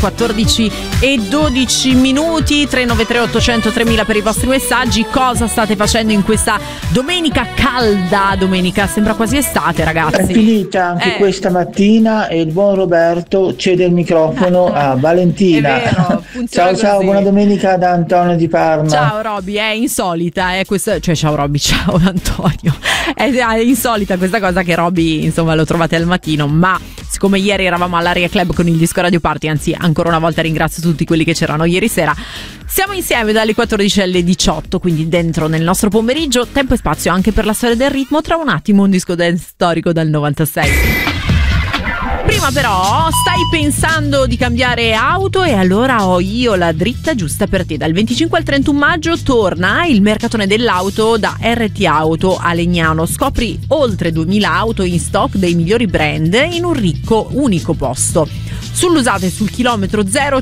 14:12, 393 800 3000 per i vostri messaggi. Cosa state facendo in questa domenica calda? Domenica sembra quasi estate, ragazzi. È finita anche questa mattina e il buon Roberto cede il microfono a Valentina. È vero, funziona ciao, così. buona domenica da Antonio di Parma. Ciao Roby, è insolita, questa, cioè ciao Roby, ciao Antonio. È insolita questa cosa che Roby, insomma, lo trovate al mattino, ma siccome ieri eravamo all'Aria Club con il Disco Radio Party, anzi ancora una volta ringrazio tutti quelli che c'erano ieri sera, siamo insieme dalle 14 alle 18, quindi dentro nel nostro pomeriggio, tempo e spazio anche per la storia del ritmo. Tra un attimo un disco dance storico dal 96. Prima però stai pensando di cambiare auto e allora ho io la dritta giusta per te. Dal 25 al 31 maggio torna il mercatone dell'auto da RT Auto a Legnano. Scopri oltre 2000 auto in stock dei migliori brand in un ricco unico posto. Sull'usato e sul chilometro zero